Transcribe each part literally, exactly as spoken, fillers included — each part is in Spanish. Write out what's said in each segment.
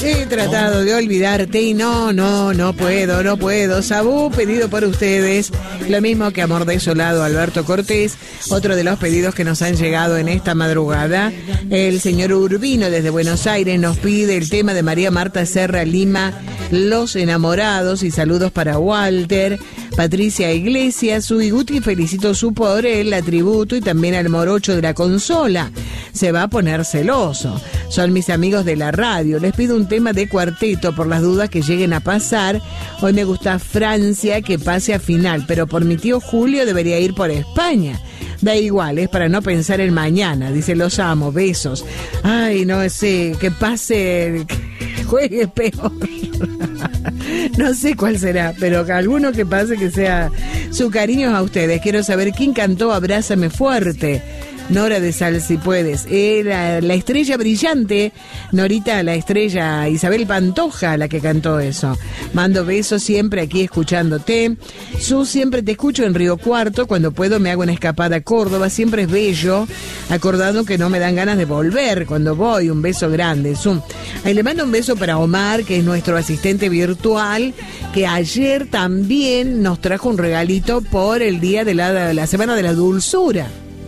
He tratado de olvidarte y no, no, no puedo, no puedo. Sabú, pedido por ustedes, lo mismo que Amor Desolado, Alberto Cortés, otro de los pedidos que nos han llegado en esta madrugada. El señor Urbino desde Buenos Aires nos pide el tema de María Marta Serra Lima, Los Enamorados, y saludos para Walter, Patricia Iglesias, Suy Guti, felicito su por él, la tributo, y también al morocho de la consola. Se va a poner celoso. Son mis amigos de la radio. Les pido un tema de cuarteto por las dudas que lleguen a pasar. Hoy me gusta Francia, que pase a final, pero por mi tío Julio debería ir por España. Da igual, es para no pensar en mañana. Dice, los amo, besos. Ay, no sé, que pase, que juegue peor. No sé cuál será, pero que alguno que pase que sea su cariño a ustedes. Quiero saber quién cantó Abrázame Fuerte. Nora de Sal, si puedes. Era la estrella brillante, Norita, la estrella Isabel Pantoja, la que cantó eso. Mando besos siempre aquí escuchándote. Su, siempre te escucho en Río Cuarto. Cuando puedo me hago una escapada a Córdoba. Siempre es bello, acordando que no me dan ganas de volver cuando voy. Un beso grande. Su. Ahí le mando un beso para Omar, que es nuestro asistente virtual, que ayer también nos trajo un regalito por el día de la, de la Semana de la Dulzura.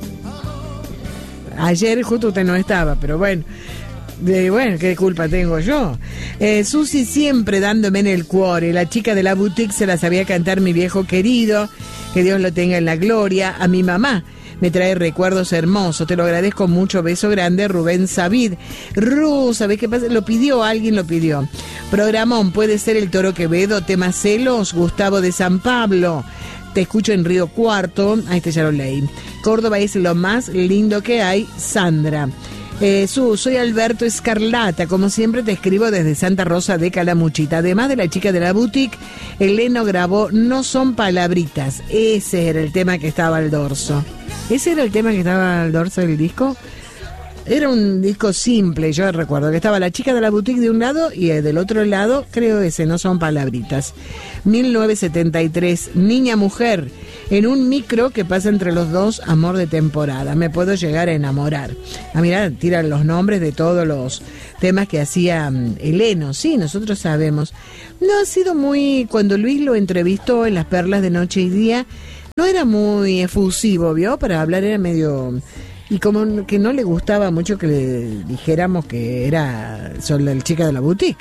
Ayer justo usted no estaba, pero bueno, de, bueno, ¿qué culpa tengo yo? Eh, Susi siempre dándome en el cuore. La chica de la boutique se la sabía cantar mi viejo querido, que Dios lo tenga en la gloria. A mi mamá me trae recuerdos hermosos, te lo agradezco mucho. Beso grande, Rubén Savid. Ru, ¿sabés qué pasa? Lo pidió, alguien lo pidió. Programón, puede ser el Toro Quevedo, tema celos, Gustavo de San Pablo. Te escucho en Río Cuarto. Ahí este ya lo leí. Córdoba es lo más lindo que hay, Sandra. Eh, su, soy Alberto Escarlata. Como siempre te escribo desde Santa Rosa de Calamuchita. Además de la chica de la boutique, Eleno grabó No Son Palabritas. Ese era el tema que estaba al dorso. ¿Ese era el tema que estaba al dorso del disco? Era un disco simple, yo recuerdo que estaba la chica de la boutique de un lado y del otro lado, creo ese, No Son Palabritas. mil novecientos setenta y tres, Niña Mujer, en un micro que pasa entre los dos, Amor de Temporada. Me puedo llegar a enamorar. Ah, mirá, tiran los nombres de todos los temas que hacía um, Eleno. Sí, nosotros sabemos. No ha sido muy, cuando Luis lo entrevistó en Las Perlas de Noche y Día, no era muy efusivo, ¿vio? Para hablar era medio... Y como que no le gustaba mucho que le dijéramos que era solo la chica de la boutique.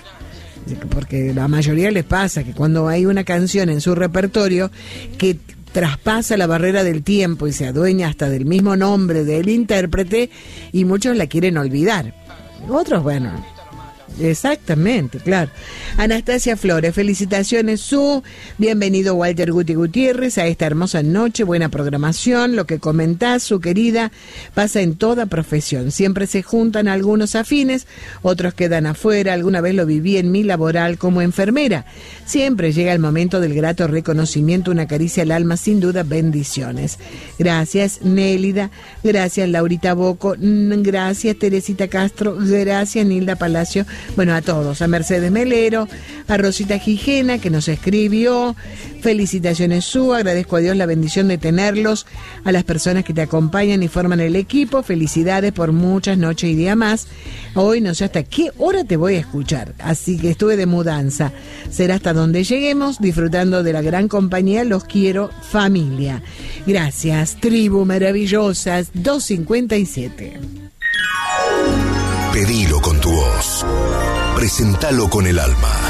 Porque la mayoría les pasa que cuando hay una canción en su repertorio que traspasa la barrera del tiempo y se adueña hasta del mismo nombre del intérprete, y muchos la quieren olvidar. Otros, bueno... Exactamente, claro. Anastasia Flores, felicitaciones, Su. Bienvenido Walter Guti Gutiérrez a esta hermosa noche, buena programación. Lo que comentás, Su querida, pasa en toda profesión. Siempre se juntan algunos afines, otros quedan afuera. Alguna vez lo viví en mi laboral como enfermera. Siempre llega el momento del grato reconocimiento, una caricia al alma, sin duda, bendiciones. Gracias Nélida, gracias Laurita Boco, gracias Teresita Castro, gracias Nilda Palacio. Bueno, a todos, a Mercedes Melero, a Rosita Gijena, que nos escribió. Felicitaciones, Su. Agradezco a Dios la bendición de tenerlos, a las personas que te acompañan y forman el equipo. Felicidades por muchas noches y días más. Hoy no sé hasta qué hora te voy a escuchar, así que estuve de mudanza. Será hasta donde lleguemos, disfrutando de la gran compañía. Los quiero, familia. Gracias, tribu maravillosas. dos cincuenta y siete. Pedilo con tu voz. Presentalo con el alma.